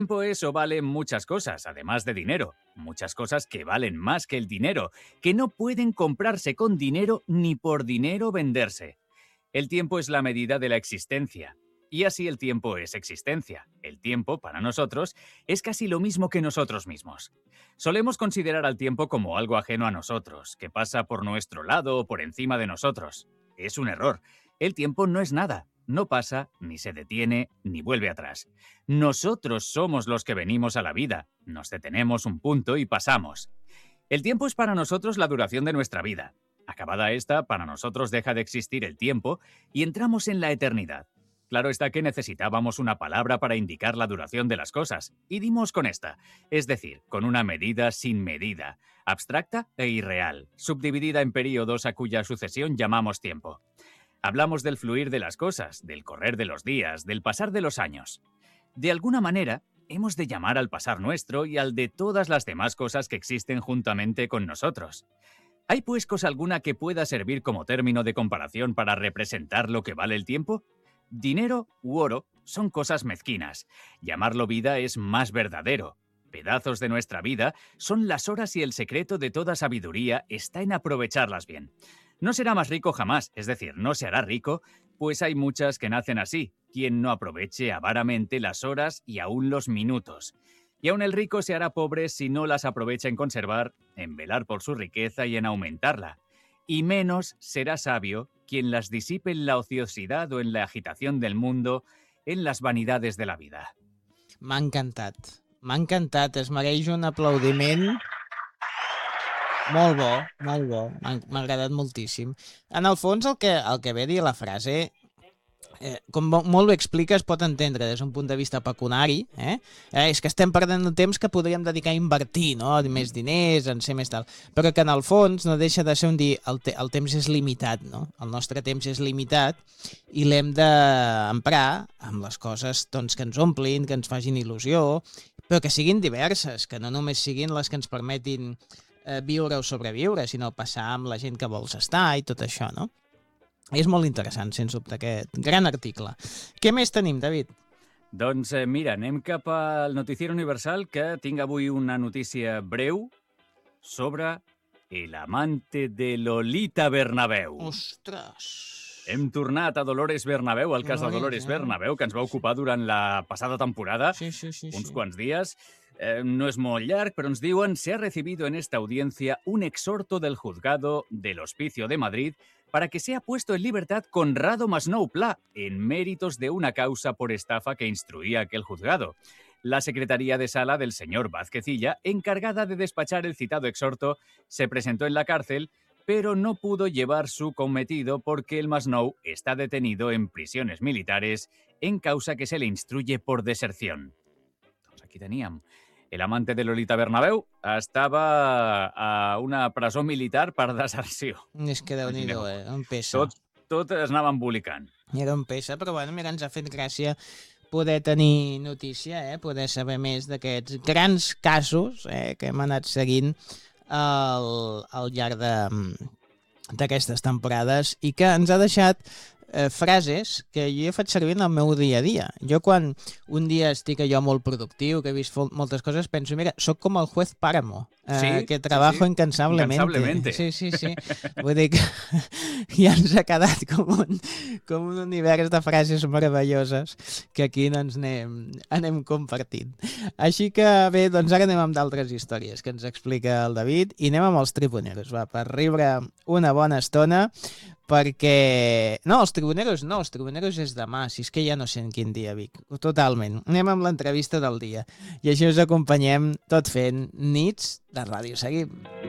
Tiempo es o vale muchas cosas, además de dinero. Muchas cosas que valen más que el dinero, que no pueden comprarse con dinero ni por dinero venderse. El tiempo es la medida de la existencia. Y así el tiempo es existencia. El tiempo, para nosotros, es casi lo mismo que nosotros mismos. Solemos considerar al tiempo como algo ajeno a nosotros, que pasa por nuestro lado o por encima de nosotros. Es un error. El tiempo no es nada. No pasa, ni se detiene, ni vuelve atrás. Nosotros somos los que venimos a la vida. Nos detenemos un punto y pasamos. El tiempo es para nosotros la duración de nuestra vida. Acabada esta, para nosotros deja de existir el tiempo y entramos en la eternidad. Claro está que necesitábamos una palabra para indicar la duración de las cosas, y dimos con esta, es decir, con una medida sin medida, abstracta e irreal, subdividida en períodos a cuya sucesión llamamos tiempo. Hablamos del fluir de las cosas, del correr de los días, del pasar de los años. De alguna manera, hemos de llamar al pasar nuestro y al de todas las demás cosas que existen juntamente con nosotros. ¿Hay pues cosa alguna que pueda servir como término de comparación para representar lo que vale el tiempo? Dinero u oro son cosas mezquinas. Llamarlo vida es más verdadero. Pedazos de nuestra vida son las horas y el secreto de toda sabiduría está en aprovecharlas bien. No será más rico jamás, es decir, no se hará rico, pues hay muchas que nacen así, quien no aproveche avaramente las horas y aún los minutos. Y aún el rico se hará pobre si no las aprovecha en conservar, en velar por su riqueza y en aumentarla. Y menos será sabio quien las disipe en la ociosidad o en la agitación del mundo, en las vanidades de la vida. M'ha encantat, es mereix un aplaudiment. Molt bo, molt bo, m'ha agradat moltíssim. En el fons el que ve a dir la frase, com molt bé explica, es pot entendre des d'un punt de vista pecunari, és que estem perdent el temps que podríem dedicar a invertir, no? Més diners, en ser més tal, però que en el fons no deixa de ser un dir el temps és limitat, no? El nostre temps és limitat i l'hem d'emprar amb les coses doncs, que ens omplin, que ens facin il·lusió, però que siguin diverses, que no només siguin les que ens permetin viure o sobreviure, sinó passar amb la gent que vols estar i tot això, no? És molt interessant, sens dubte, aquest gran article. Què més tenim, David? Doncs mira, anem cap al Noticiero Universal, que tinc avui una notícia breu sobre el amante de Lolita Bernabéu. Ostres! Hem tornat a Dolores Bernabéu, el cas de Dolores Bernabéu, que ens va ocupar durant la passada temporada, uns quants dies. No es muy largo, pero nos diuen, se ha recibido en esta audiencia un exhorto del juzgado del Hospicio de Madrid para que sea puesto en libertad Conrado Masnou Pla, en méritos de una causa por estafa que instruía aquel juzgado. La Secretaría de Sala del señor Vázquezilla, encargada de despachar el citado exhorto, se presentó en la cárcel, pero no pudo llevar su cometido porque el Masnou está detenido en prisiones militares en causa que se le instruye por deserción. Doncs aquí teníem. El amante de Lolita Bernabéu estava a una presó militar per deserció. És que Déu-n'hi-do, un peça. Tot es anava embolicant. Era un peça, però bueno, mira, ens ha fet gràcia poder tenir notícia, poder saber més d'aquests grans casos que hem anat seguint al llarg d'aquestes temporades i que ens ha deixat frases que jo he fet servir en el meu dia a dia. Jo quan un dia estic allò molt productiu, que he vist moltes coses, penso, mira, sóc com el juez Páramo, que trabajo incansablemente. Sí. Vull dir que ja ens ha quedat com un univers de frases meravelloses que aquí doncs anem compartint. Així que bé, doncs ara anem amb d'altres històries que ens explica el David i anem amb els tribuneros, per riure una bona estona, perquè... No, els tribuneros és demà, si és que ja no sé en quin dia, Vic, totalment. Anem amb l'entrevista del dia i així us acompanyem tot fent nits de ràdio. Seguim.